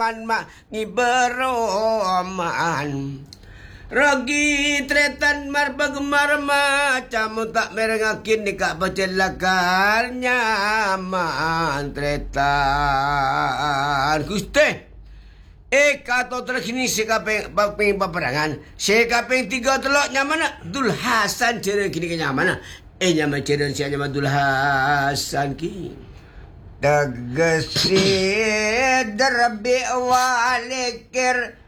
man mak ngiberoman. Rogi tretan marbagemar macam tak merengakin nikah bercelakar nyaman tretan. Guste. Kato terkini sekapeng paperangan. Sekapeng 3 telok nyaman Dul Hasan cerita kini ke nyaman. Nyaman cerita siapa nyaman Dul Hasan ki. Tegesi derbi walikir